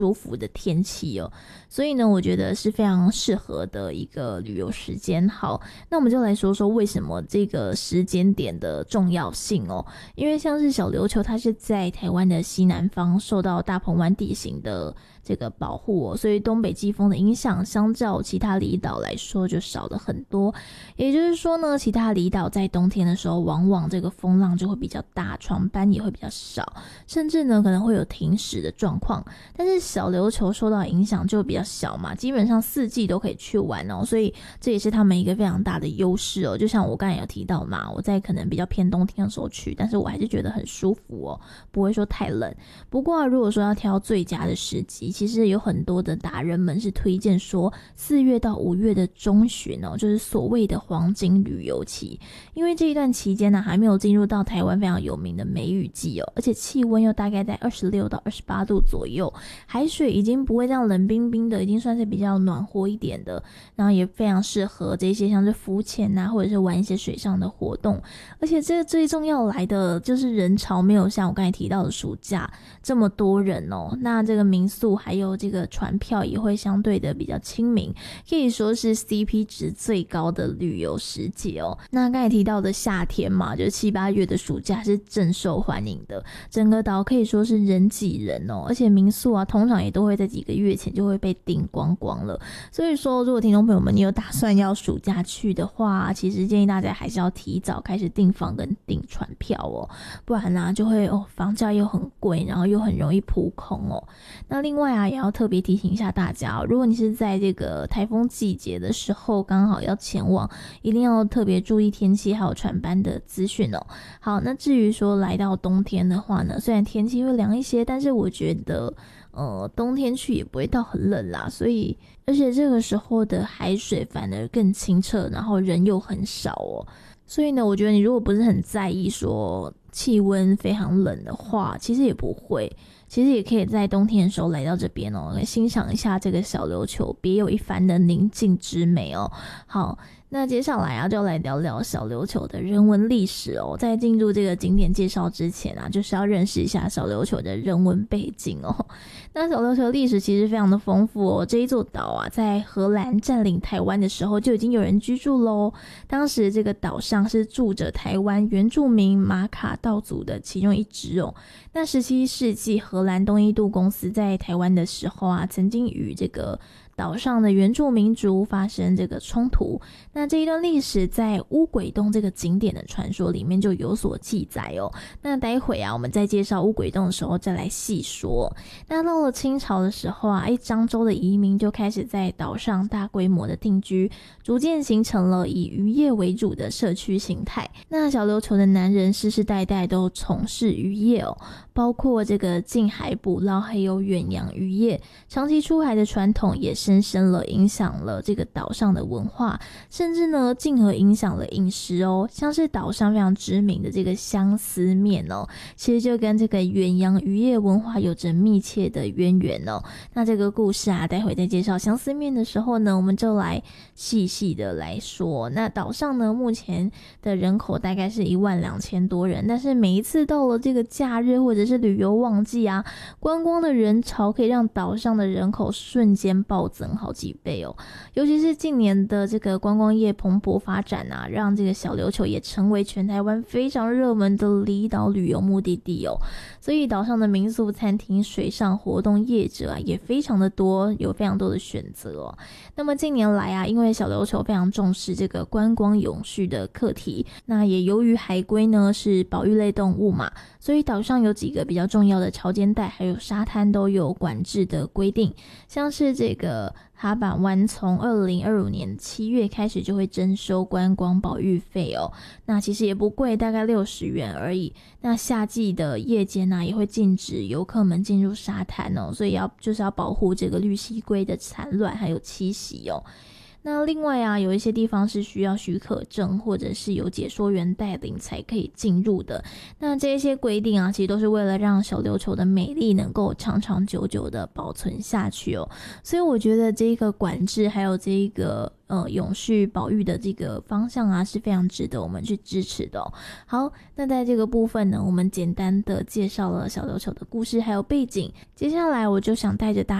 舒服的天气哦，所以呢我觉得是非常适合的一个旅游时间。好，那我们就来说说为什么这个时间点的重要性哦。因为像是小琉球它是在台湾的西南方，受到大鹏湾地形的这个保护哦，所以东北季风的影响相较其他离岛来说就少了很多。也就是说呢，其他离岛在冬天的时候往往这个风浪就会比较大，船班也会比较少，甚至呢可能会有停驶的状况。但是小琉球受到影响就比较小嘛，基本上4季都可以去玩哦，所以这也是他们一个非常大的优势哦。就像我刚才有提到嘛，我在可能比较偏冬天的时候去，但是我还是觉得很舒服哦，不会说太冷。不过如果说要挑最佳的时机，其实有很多的达人们是推荐说4月到5月的中旬哦，就是所谓的黄金旅游期。因为这一段期间呢，还没有进入到台湾非常有名的梅雨季哦，而且气温又大概在26到28度左右，海水已经不会这样冷冰冰的，已经算是比较暖和一点的，然后也非常适合这些像是浮潜啊，或者是玩一些水上的活动。而且这个最重要来的就是人潮没有像我刚才提到的暑假这么多人哦，那这个民宿还有这个船票也会相对的比较亲民，可以说是 CP 值最高的旅游时节哦。那刚才提到的夏天嘛，就是7、8月的暑假是正受欢迎的，整个岛可以说是人挤人哦，而且民宿啊通常也都会在几个月前就会被订光光了。所以说如果听众朋友们你有打算要暑假去的话，其实建议大家还是要提早开始订房跟订船票哦，不然啊就会房价又很贵，然后又很容易扑空哦。那另外啊也要特别提醒一下大家哦，如果你是在这个台风季节的时候刚好要前往，一定要特别注意天气还有船班的资讯哦。好，那至于说来到冬天的话呢，虽然天气会凉一些，但是我觉得冬天去也不会到很冷啦，所以而且这个时候的海水反而更清澈，然后人又很少哦。所以呢我觉得你如果不是很在意说气温非常冷的话，其实也不会，其实也可以在冬天的时候来到这边哦，来欣赏一下这个小琉球别有一番的宁静之美哦。好，那接下来啊就来聊聊小琉球的人文历史哦。在进入这个景点介绍之前啊，就是要认识一下小琉球的人文背景哦。那小琉球的历史其实非常的丰富哦，这一座岛啊在荷兰占领台湾的时候就已经有人居住咯。当时这个岛上是住着台湾原住民马卡道族的其中一支哦。那17世纪荷兰东印度公司在台湾的时候啊，曾经与这个岛上的原住民族发生这个冲突，那这一段历史在乌鬼洞这个景点的传说里面就有所记载哦。那待会啊我们在介绍乌鬼洞的时候再来细说。那到了清朝的时候啊，漳州的移民就开始在岛上大规模的定居，逐渐形成了以渔业为主的社区形态。那小琉球的男人世世代代都从事渔业哦，包括这个近海捕捞还有远洋渔业，长期出海的传统也深深了影响了这个岛上的文化，甚至呢进而影响了饮食哦。像是岛上非常知名的这个相思面哦，其实就跟这个远洋渔业文化有着密切的渊源哦。那这个故事啊待会在介绍相思面的时候呢，我们就来细细的来说。那岛上呢目前的人口大概是12000多人，但是每一次到了这个假日或者是旅游旺季啊，观光的人潮可以让岛上的人口瞬间暴增好几倍哦。尤其是近年的这个观光业蓬勃发展啊，让这个小琉球也成为全台湾非常热门的离岛旅游目的地哦。所以岛上的民宿、餐厅、水上活动业者啊也非常的多，有非常多的选择哦。那么近年来啊，因为小琉球非常重视这个观光永续的课题，那也由于海龟呢是保育类动物嘛，所以岛上有几个比较重要的潮间带还有沙滩都有管制的规定，像是这个哈板湾从2025年7月开始就会征收观光保育费哦，那其实也不贵，大概60元而已。那夏季的夜间呢也会禁止游客们进入沙滩哦，所以就是要保护这个绿蜥龟的产卵还有栖息哦。 那另外啊，有一些地方是需要许可证或者是有解说员带领才可以进入的。那这些规定啊，其实都是为了让小琉球的美丽能够长长久久的保存下去哦。所以我觉得这个管制还有这个永续保育的这个方向啊，是非常值得我们去支持的哦。好，那在这个部分呢，我们简单的介绍了小琉球的故事还有背景，接下来我就想带着大